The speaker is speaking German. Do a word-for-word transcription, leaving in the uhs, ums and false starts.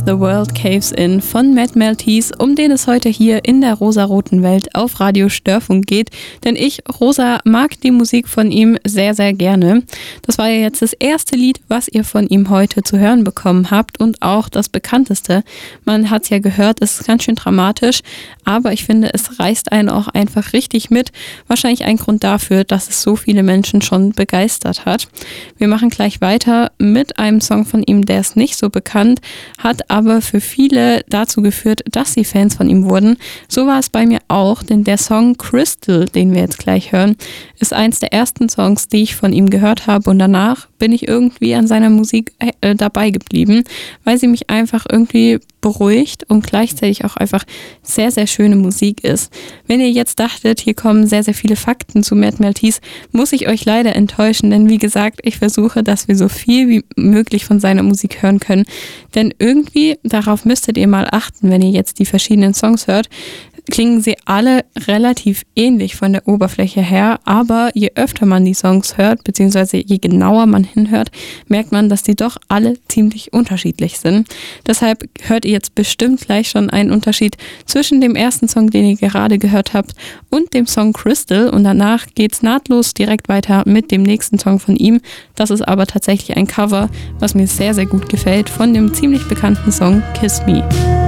The World Caves In von Matt Maltese, um den es heute hier in der rosaroten Welt auf Radio Störfunk geht. Denn ich, Rosa, mag die Musik von ihm sehr, sehr gerne. Das war ja jetzt das erste Lied, was ihr von ihm heute zu hören bekommen habt und auch das bekannteste. Man hat es ja gehört, es ist ganz schön dramatisch, aber ich finde, es reißt einen auch einfach richtig mit. Wahrscheinlich ein Grund dafür, dass es so viele Menschen schon begeistert hat. Wir machen gleich weiter mit einem Song von ihm, der ist nicht so bekannt, hat aber für viele dazu geführt, dass sie Fans von ihm wurden. So war es bei mir auch, denn der Song Crystal, den wir jetzt gleich hören, ist eins der ersten Songs, die ich von ihm gehört habe, und danach bin ich irgendwie an seiner Musik äh, dabei geblieben, weil sie mich einfach irgendwie beruhigt und gleichzeitig auch einfach sehr, sehr schöne Musik ist. Wenn ihr jetzt dachtet, hier kommen sehr, sehr viele Fakten zu Matt Maltese, muss ich euch leider enttäuschen, denn wie gesagt, ich versuche, dass wir so viel wie möglich von seiner Musik hören können, denn irgendwie, darauf müsstet ihr mal achten, wenn ihr jetzt die verschiedenen Songs hört, klingen sie alle relativ ähnlich von der Oberfläche her, aber je öfter man die Songs hört, beziehungsweise je genauer man hinhört, merkt man, dass die doch alle ziemlich unterschiedlich sind. Deshalb hört ihr jetzt bestimmt gleich schon einen Unterschied zwischen dem ersten Song, den ihr gerade gehört habt, und dem Song Crystal, und danach geht's nahtlos direkt weiter mit dem nächsten Song von ihm. Das ist aber tatsächlich ein Cover, was mir sehr, sehr gut gefällt, von dem ziemlich bekannten Song Kiss Me.